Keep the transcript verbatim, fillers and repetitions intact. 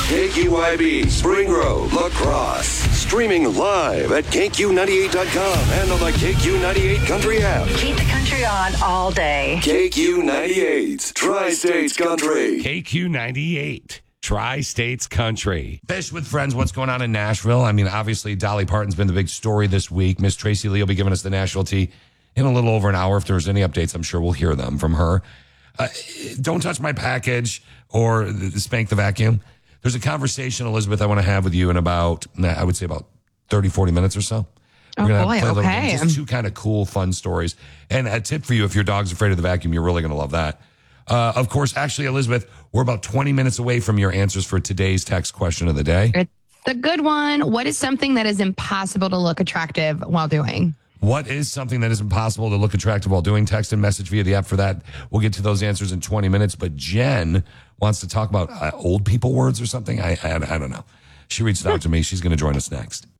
K Q I B, Spring Grove, La Crosse. Streaming live at K Q ninety-eight dot com and on the K Q ninety-eight Country app. Keep the country on all day. K Q ninety-eight, Tri-States Country. K Q ninety-eight, Tri-States Country. Fish with Friends, what's going on in Nashville? I mean, obviously, Dolly Parton's been the big story this week. Miss Tracy Lee will be giving us the Nashville tea in a little over an hour. If there's any updates, I'm sure we'll hear them from her. Uh, don't touch my package or the, spank the vacuum. There's a conversation, Elizabeth, I want to have with you in about, I would say about thirty, forty minutes or so. We're oh, gonna boy, play a little okay. game. Just two kind of cool, fun stories. And a tip for you, if your dog's afraid of the vacuum, you're really going to love that. Uh, of course, actually, Elizabeth, we're about twenty minutes away from your answers for today's text question of the day. It's the good one. What is something that is impossible to look attractive while doing? What is something that is impossible to look attractive while doing? Text and message via the app for that. We'll get to those answers in twenty minutes. But Jen wants to talk about uh, old people words or something. I, I I don't know. She reached out to me. She's going to join us next.